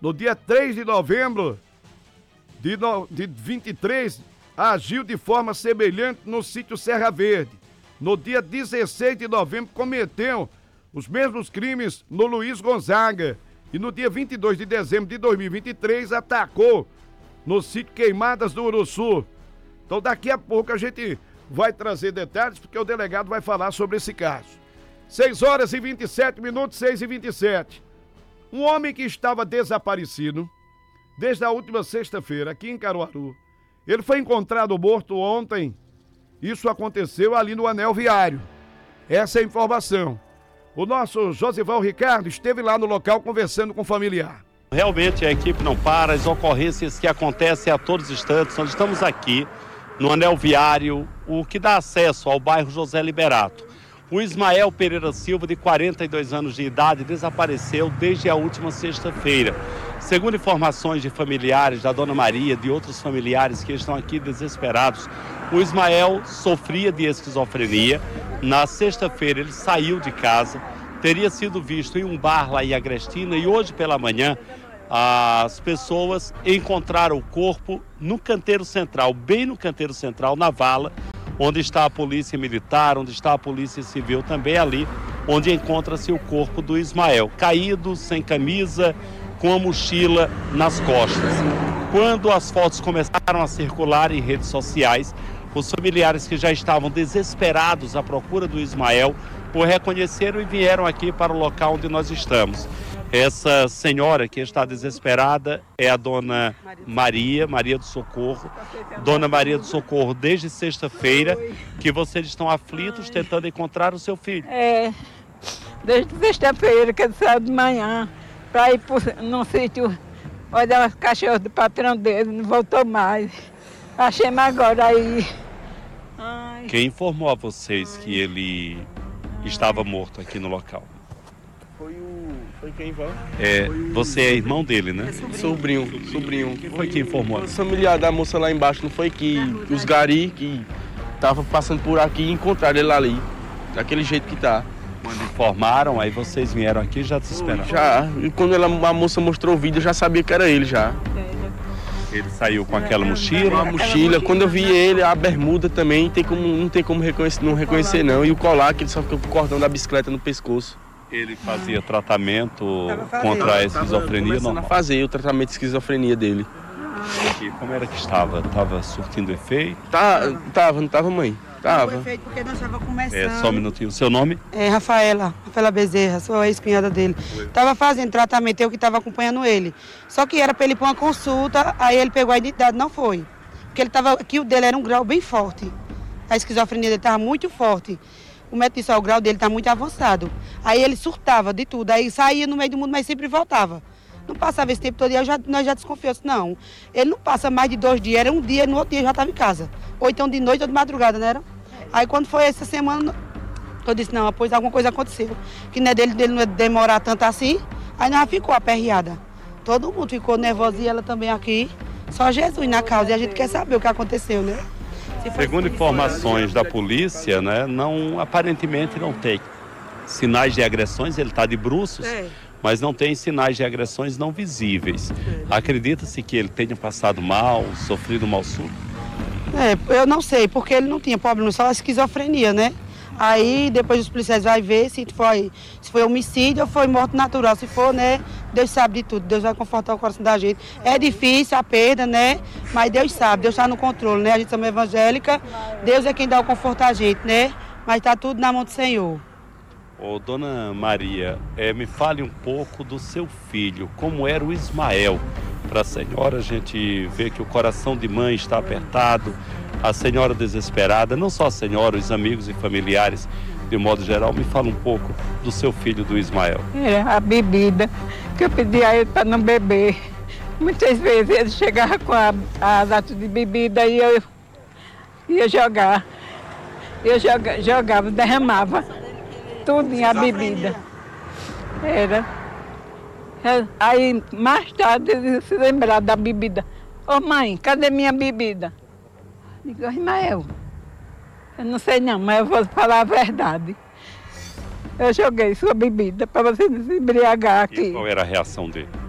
No dia 3 de novembro de 23, agiu de forma semelhante no sítio Serra Verde. No dia 16 de novembro, cometeu os mesmos crimes no Luiz Gonzaga. E no dia 22 de dezembro de 2023, atacou no sítio Queimadas do Uruçu. Então daqui a pouco a gente vai trazer detalhes, porque o delegado vai falar sobre esse caso. 6 horas e 27 minutos, 6h27. Um homem que estava desaparecido desde a última sexta-feira aqui em Caruaru. Ele foi encontrado morto ontem. Isso aconteceu ali no Anel Viário. Essa é a informação. O nosso Josival Ricardo esteve lá no local conversando com o familiar. Realmente a equipe não para, as ocorrências que acontecem a todos os instantes. Nós estamos aqui no Anel Viário, o que dá acesso ao bairro José Liberato. O Ismael Pereira Silva, de 42 anos de idade, desapareceu desde a última sexta-feira. Segundo informações de familiares, da Dona Maria, de outros familiares que estão aqui desesperados, o Ismael sofria de esquizofrenia. Na sexta-feira ele saiu de casa, teria sido visto em um bar lá em Agrestina e hoje pela manhã as pessoas encontraram o corpo no canteiro central, bem no canteiro central, na vala, onde está a polícia militar, onde está a polícia civil, também ali onde encontra-se o corpo do Ismael, caído, sem camisa, com a mochila nas costas. Quando as fotos começaram a circular em redes sociais, os familiares que já estavam desesperados à procura do Ismael o reconheceram e vieram aqui para o local onde nós estamos. Essa senhora que está desesperada é a Dona Maria do Socorro. Dona Maria do Socorro, desde sexta-feira que vocês estão aflitos tentando encontrar o seu filho. Desde sexta-feira que ele saiu de manhã para ir num sítio olhar os cachorros do patrão dele, não voltou mais. Achei-me agora aí. Ai. Quem informou a vocês que ele estava morto aqui no local? Foi quem, Ivan? Você é irmão dele, né? Sobrinho. Quem foi que informou? O familiar da moça lá embaixo, não foi que os gari que estavam passando por aqui encontraram ele ali, daquele jeito que tá. Quando informaram, aí vocês vieram aqui e já desesperaram? Já, e quando a moça mostrou o vídeo, eu já sabia que era ele já. Ele saiu com aquela mochila? A mochila, quando eu vi ele, a bermuda também, não tem como reconhecer não. E o colar, que ele só ficou com o cordão da bicicleta no pescoço. Ele fazia tratamento contra a esquizofrenia normal? A fazer o tratamento de esquizofrenia dele. E como era que estava? Estava surtindo efeito? Não tava, mãe? Tava. Efeito porque nós estava começando. Só um minutinho. O seu nome? Rafaela Bezerra, sou a ex-cunhada dele. Estava fazendo tratamento, eu que estava acompanhando ele. Só que era para ele ir para uma consulta, aí ele pegou a identidade, não foi. Porque ele estava aqui, o dele era um grau bem forte. A esquizofrenia dele estava muito forte. O médico disse, o grau dele está muito avançado. Aí ele surtava de tudo, aí saía no meio do mundo, mas sempre voltava. Não passava esse tempo todo, nós já desconfiamos. Não, ele não passa mais de 2 dias, era um dia, no outro dia já estava em casa. Ou então de noite ou de madrugada, não era? Aí quando foi essa semana, eu disse, não, pois alguma coisa aconteceu. Que não é dele não ia demorar tanto assim, aí nós ficou aperreada. Todo mundo ficou nervoso e ela também aqui. Só Jesus na causa, e a gente quer saber o que aconteceu, né? Segundo informações da polícia, né, aparentemente não tem sinais de agressões, ele está de bruços, mas não tem sinais de agressões não visíveis. Acredita-se que ele tenha passado mal, sofrido mal súbito? Eu não sei, porque ele não tinha problema, só a esquizofrenia, né? Aí depois os policiais vão ver se foi homicídio ou foi morte natural. Se for, né, Deus sabe de tudo, Deus vai confortar o coração da gente. É difícil a perda, né? Mas Deus sabe, Deus está no controle, né? A gente é evangélica, Deus é quem dá o conforto a gente, né? Mas está tudo na mão do Senhor. Dona Maria, me fale um pouco do seu filho, como era o Ismael. Para a senhora, a gente vê que o coração de mãe está apertado, a senhora desesperada, não só a senhora, os amigos e familiares, de modo geral. Me fala um pouco do seu filho, do Ismael. A bebida, que eu pedi a ele para não beber. Muitas vezes ele chegava com a lata de bebida e eu ia jogar. Eu jogava, derramava tudo em a bebida. Aí, mais tarde, ele se lembrava da bebida. Ô mãe, cadê minha bebida? Digo, Ismael, eu não sei não, mas eu vou falar a verdade. Eu joguei sua bebida para você não se embriagar aqui. E qual era a reação dele?